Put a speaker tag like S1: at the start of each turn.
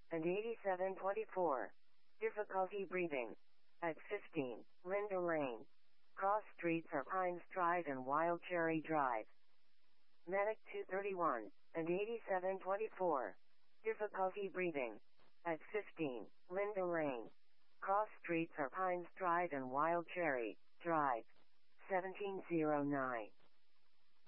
S1: and 8724. Difficulty breathing. At 15, Linda Lane. Cross streets are Pines Drive and Wild Cherry Drive. Medic 231, and 8724. Difficulty breathing. At 15, Linda Lane. Cross streets are Pines Drive and Wild Cherry Drive. 1709.